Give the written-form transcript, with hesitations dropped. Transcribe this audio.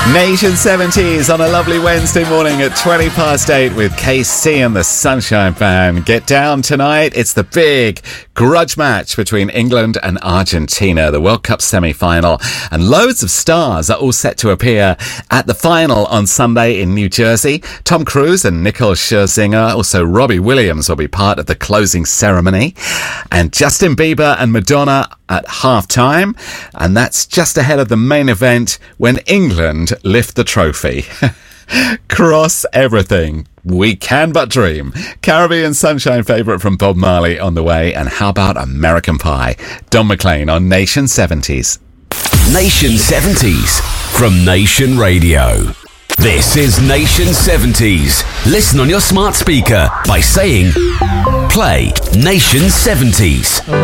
Nation 70s on a lovely Wednesday morning at 8:20 with KC and the Sunshine Band. Get down tonight. It's the big grudge match between England and Argentina, the World Cup semi-final. And loads of stars are all set to appear at the final on Sunday in New Jersey. Tom Cruise and Nicole Scherzinger, also Robbie Williams, will be part of the closing ceremony. And Justin Bieber and Madonna at half-time. And that's just ahead of the main event when England lift the trophy. Cross everything. We can but dream. Caribbean Sunshine favourite from Bob Marley on the way. And how about American Pie? Don McLean on Nation 70s. Nation 70s from Nation Radio. This is Nation 70s. Listen on your smart speaker by saying, play Nation 70s.